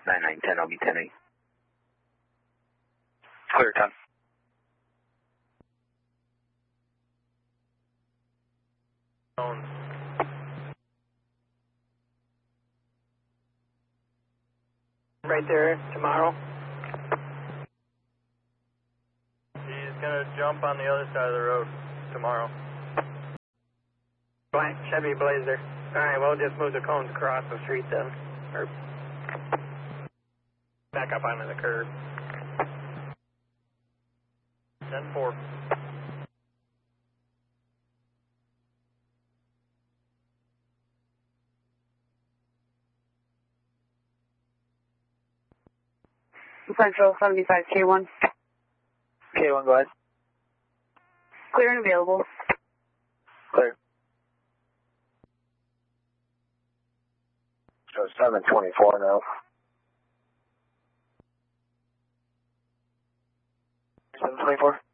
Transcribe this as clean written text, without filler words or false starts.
9910, I'll be 10-8. Clear 10. Right there tomorrow. He's going to jump on the other side of the road tomorrow. Black Chevy Blazer. Alright, we'll just move the cones across the street then. Or back up onto the curb. 10-4. Central 75 K1. K1, go ahead. Clear and available. Clear. So 724 now. 724?